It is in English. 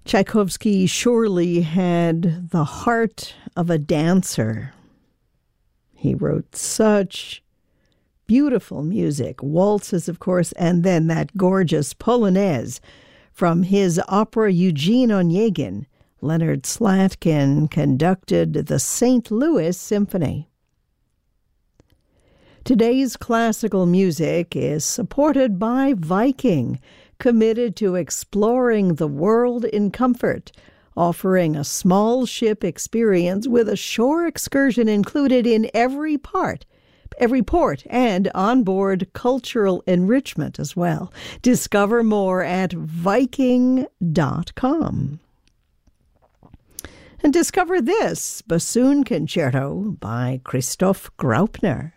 Tchaikovsky surely had the heart of a dancer. He wrote such beautiful music, waltzes, of course, and then that gorgeous Polonaise from his opera Eugene Onegin. Leonard Slatkin conducted the St. Louis Symphony. Today's classical music is supported by Viking, committed to exploring the world in comfort, offering a small ship experience with a shore excursion included in every port, and onboard cultural enrichment as well. Discover more at Viking.com. And discover this bassoon concerto by Christoph Graupner.